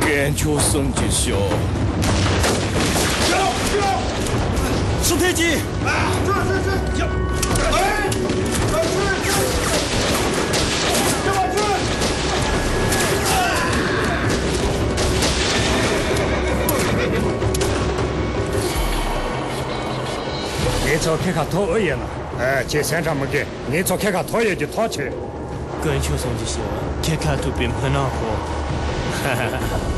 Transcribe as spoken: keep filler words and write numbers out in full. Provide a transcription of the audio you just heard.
研究生就小。 掉掉！ 石推机！ 啊！这这这！掉！哎！快去！别往去！ 你早看看拖二爷了，哎，这山上没给，你早看看拖爷就拖去。 研究生就小，看看都并不恼火。哈哈哈。